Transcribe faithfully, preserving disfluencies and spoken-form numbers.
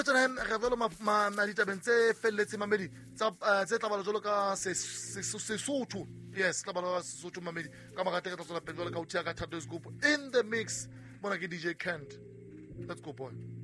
re jalo ditabeng tse felletseng mamedi tse tla bala jalo ka Sesotho. Yes, tla bala ka Sesotho mamedi ka magate ke tla tswela pele jalo ka o tia ka Thando Scoop in the mix. Mona ke D J Kent. Let's go, boy.